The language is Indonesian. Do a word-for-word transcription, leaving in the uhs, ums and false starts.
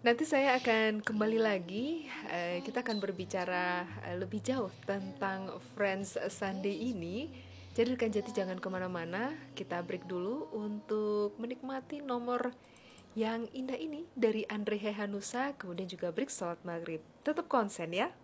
Nanti saya akan kembali lagi. eh, Kita akan berbicara eh, lebih jauh tentang Friends Sunday ini. Jadi rekan Jati jangan kemana-mana. Kita break dulu untuk menikmati nomor yang indah ini dari Andre Hehanusa. Kemudian juga break salat maghrib. Tetap konsen ya.